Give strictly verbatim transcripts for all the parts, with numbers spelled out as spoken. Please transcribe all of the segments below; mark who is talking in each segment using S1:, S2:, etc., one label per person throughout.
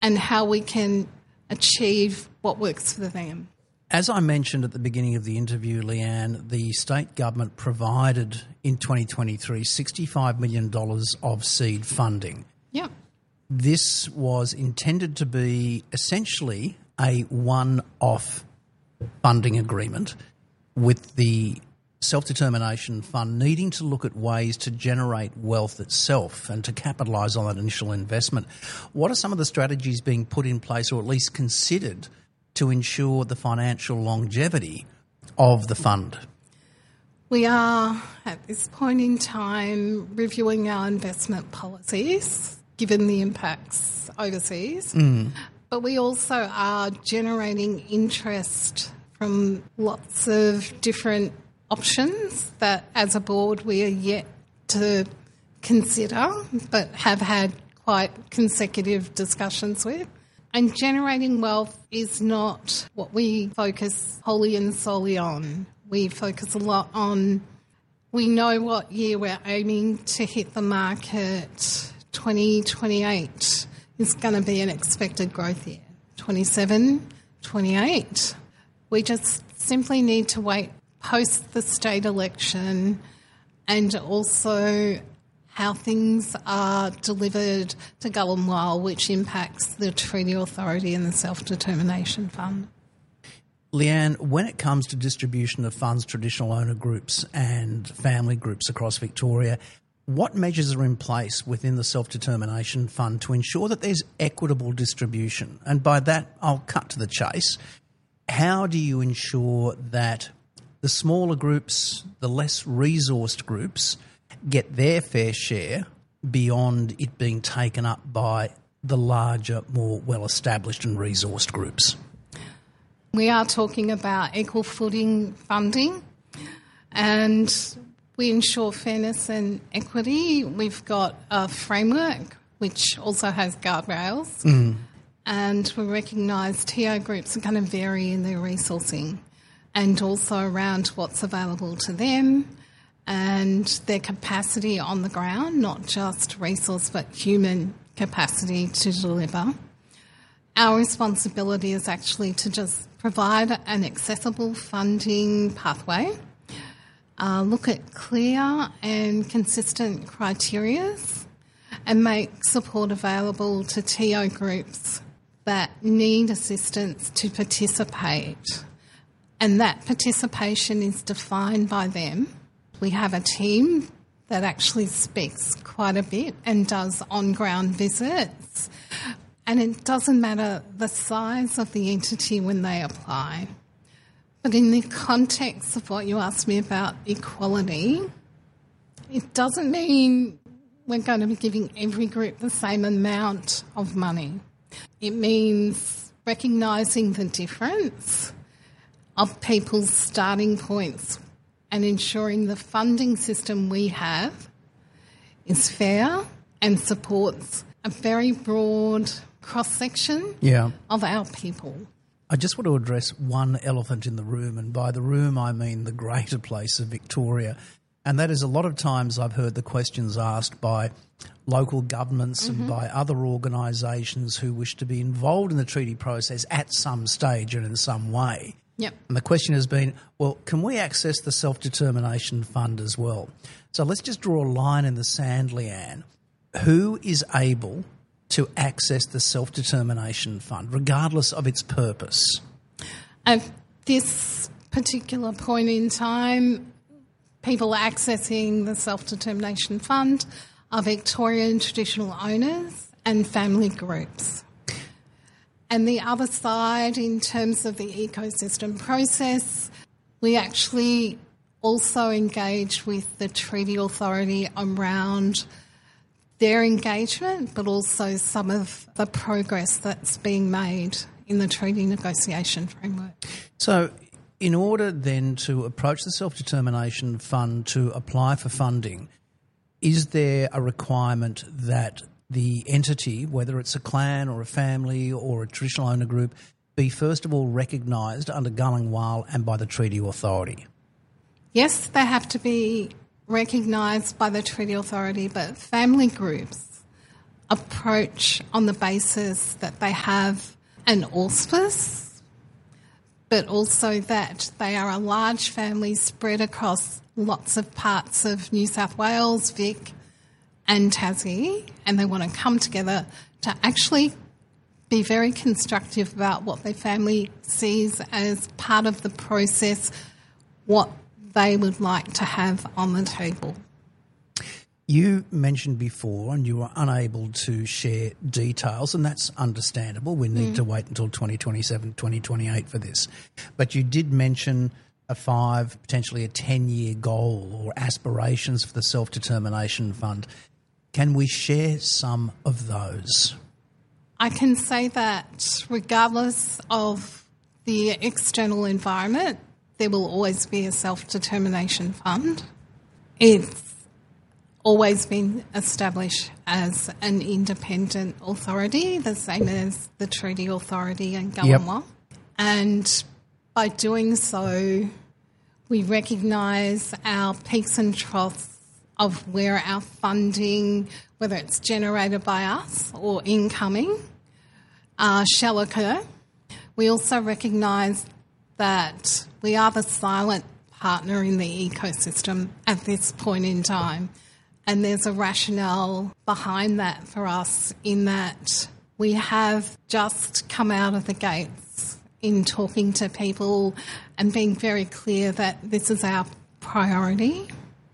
S1: and how we can achieve what works for them.
S2: As I mentioned at the beginning of the interview, Leanne, the state government provided in twenty twenty-three sixty-five million dollars of seed funding.
S1: Yep.
S2: This was intended to be essentially a one-off funding agreement, with the Self-Determination Fund needing to look at ways to generate wealth itself and to capitalise on that initial investment. What are some of the strategies being put in place, or at least considered, to ensure the financial longevity of the fund?
S1: We are, at this point in time, reviewing our investment policies, given the impacts overseas. Mm. But we also are generating interest from lots of different options that, as a board, we are yet to consider, but have had quite consecutive discussions with. And generating wealth is not what we focus wholly and solely on. We focus a lot on, we know what year we're aiming to hit the market. twenty twenty-eight is going to be an expected growth year. twenty-seven, twenty-eight. We just simply need to wait post the state election, and also how things are delivered to Gullenwyle, which impacts the Treaty Authority and the Self-Determination Fund.
S2: Leanne, when it comes to distribution of funds, traditional owner groups and family groups across Victoria, what measures are in place within the Self-Determination Fund to ensure that there's equitable distribution? And by that, I'll cut to the chase. How do you ensure that the smaller groups, the less resourced groups, get their fair share beyond it being taken up by the larger, more well-established and resourced groups?
S1: We are talking about equal footing funding, and we ensure fairness and equity. We've got a framework which also has guardrails, mm. and we recognise T O groups are going to vary in their resourcing, and also around what's available to them and their capacity on the ground, not just resource but human capacity to deliver. Our responsibility is actually to just provide an accessible funding pathway, uh, look at clear and consistent criteria, and make support available to T O groups that need assistance to participate. And that participation is defined by them. We have a team that actually speaks quite a bit and does on-ground visits. And it doesn't matter the size of the entity when they apply. But in the context of what you asked me about equality, it doesn't mean we're going to be giving every group the same amount of money. It means recognising the difference of people's starting points and ensuring the funding system we have is fair and supports a very broad cross-section yeah. of our people.
S2: I just want to address one elephant in the room, and by the room I mean the greater place of Victoria, and that is a lot of times I've heard the questions asked by local governments mm-hmm. and by other organisations who wish to be involved in the treaty process at some stage and in some way.
S1: Yep.
S2: And the question has been, well, can we access the Self-Determination Fund as well? So let's just draw a line in the sand, Leanne. Who is able to access the Self-Determination Fund, regardless of its purpose?
S1: At this particular point in time, people accessing the Self-Determination Fund are Victorian traditional owners and family groups. And the other side, in terms of the ecosystem process, we actually also engage with the Treaty Authority around their engagement, but also some of the progress that's being made in the treaty negotiation framework.
S2: So in order then to approach the Self-Determination Fund to apply for funding, is there a requirement that the entity, whether it's a clan or a family or a traditional owner group, be first of all recognised under Gullenwyle and by the Treaty Authority?
S1: Yes, they have to be recognised by the Treaty Authority, but family groups approach on the basis that they have an auspice, but also that they are a large family spread across lots of parts of New South Wales, Vic and Tassie, and they want to come together to actually be very constructive about what their family sees as part of the process, what they would like to have on the table.
S2: You mentioned before, and you were unable to share details, and that's understandable. We need mm. to wait until twenty twenty-seven, twenty twenty-eight for this. But you did mention a five, potentially a ten-year goal or aspirations for the Self-Determination Fund. Can we share some of those?
S1: I can say that regardless of the external environment, there will always be a Self-Determination Fund. It's always been established as an independent authority, the same as the Treaty Authority and Gullenwa. Yep. And by doing so, we recognise our peaks and troughs of where our funding, whether it's generated by us or incoming, uh, shall occur. We also recognise that we are the silent partner in the ecosystem at this point in time. And there's a rationale behind that for us in that we have just come out of the gates in talking to people and being very clear that this is our priority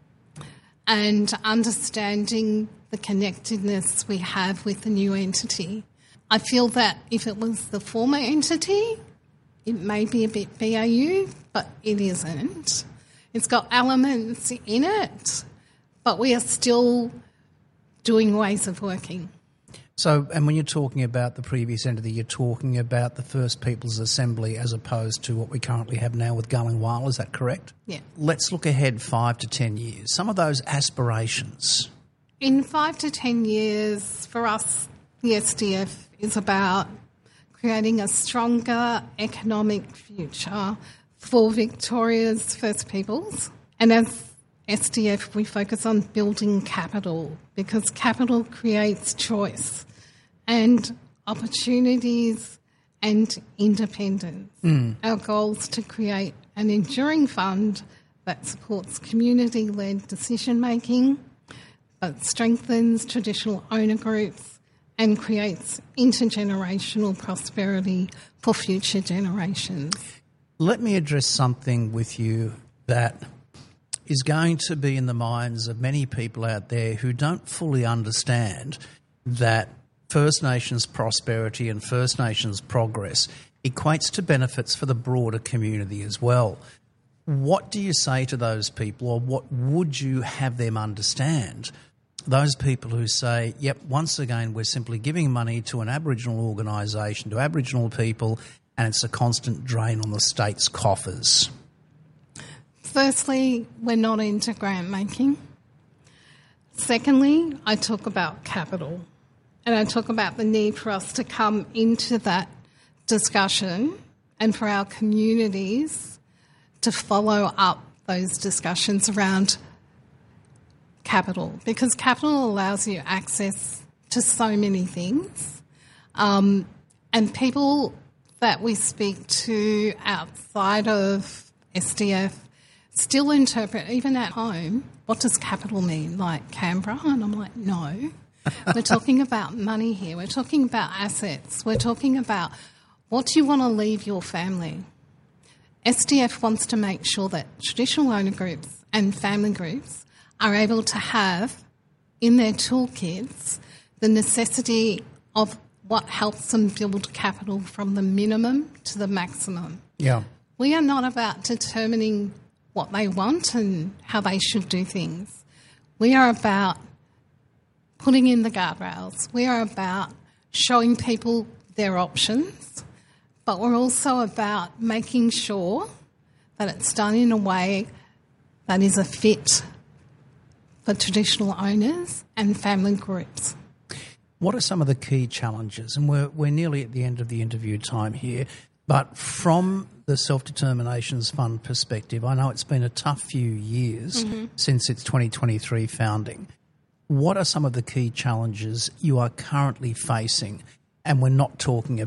S1: and understanding the connectedness we have with the new entity. I feel that if it was the former entity, it may be a bit B A U, but it isn't. It's got elements in it, but we are still doing ways of working.
S2: So, and when you're talking about the previous entity, you're talking about the First Peoples Assembly as opposed to what we currently have now with Gullenwa, is that correct?
S1: Yeah.
S2: Let's look ahead five to ten years. Some of those aspirations.
S1: In five to ten years, for us, the S D F is about creating a stronger economic future for Victoria's First Peoples. And as S D F, we focus on building capital because capital creates choice and opportunities and independence. Mm. Our goal is to create an enduring fund that supports community-led decision-making, but strengthens traditional owner groups and creates intergenerational prosperity for future generations.
S2: Let me address something with you that is going to be in the minds of many people out there who don't fully understand that First Nations prosperity and First Nations progress equates to benefits for the broader community as well. What do you say to those people, or what would you have them understand? Those people who say, yep, once again, we're simply giving money to an Aboriginal organisation, to Aboriginal people, and it's a constant drain on the state's coffers.
S1: Firstly, we're not into grant making. Secondly, I talk about capital, and I talk about the need for us to come into that discussion and for our communities to follow up those discussions around capital, because capital allows you access to so many things. Um, and people that we speak to outside of S D F still interpret, even at home, what does capital mean? Like Canberra? And I'm like, no. We're talking about money here. We're talking about assets. We're talking about what do you want to leave your family? S D F wants to make sure that traditional owner groups and family groups are able to have in their toolkits the necessity of what helps them build capital from the minimum to the maximum.
S2: Yeah.
S1: We are not about determining what they want and how they should do things. We are about putting in the guardrails. We are about showing people their options, but we're also about making sure that it's done in a way that is a fit for traditional owners and family groups.
S2: What are some of the key challenges? And we're, we're nearly at the end of the interview time here, but from the Self-Determinations Fund perspective, I know it's been a tough few years mm-hmm. since its twenty twenty-three founding. what are some of the key challenges you are currently facing? And we're not talking